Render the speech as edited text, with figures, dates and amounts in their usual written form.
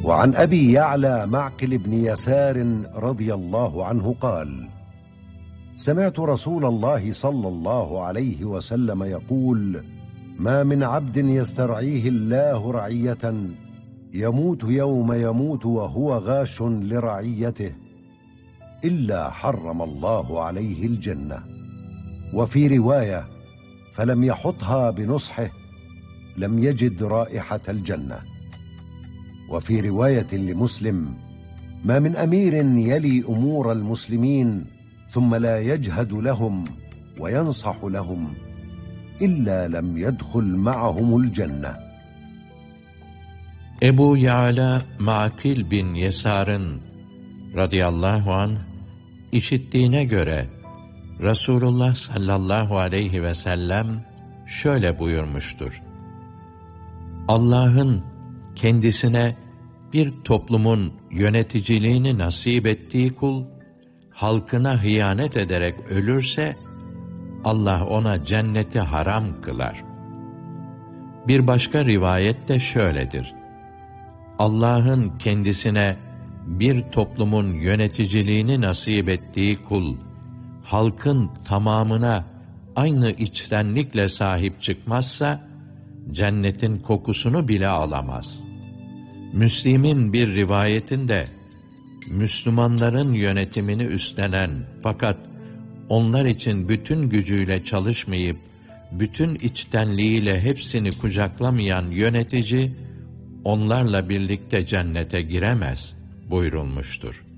وعن أبي يعلى معقل بن يسار رضي الله عنه قال: سمعت رسول الله صلى الله عليه وسلم يقول: ما من عبد يسترعيه الله رعية يموت يوم يموت وهو غاش لرعيته إلا حرم الله عليه الجنة. وفي رواية: فلم يحطها بنصحه لم يجد رائحة الجنة. وفي رواية لمسلم: ما من أمير يلي أمور المسلمين ثم لا يجهد لهم وينصح لهم إلا لم يدخل معهم الجنة. Ebu Ya'la Makil bin Yesar'ın radıyallahu anh işittiğine göre Resulullah sallallahu aleyhi ve sellem şöyle buyurmuştur: Allah'ın kendisine bir toplumun yöneticiliğini nasip ettiği kul, halkına hıyanet ederek ölürse, Allah ona cenneti haram kılar. Bir başka rivayet de şöyledir: Allah'ın kendisine bir toplumun yöneticiliğini nasip ettiği kul, halkın tamamına aynı içtenlikle sahip çıkmazsa, cennetin kokusunu bile alamaz. Müslim'in bir rivayetinde, Müslümanların yönetimini üstlenen fakat onlar için bütün gücüyle çalışmayıp, bütün içtenliğiyle hepsini kucaklamayan yönetici, onlarla birlikte cennete giremez buyurulmuştur.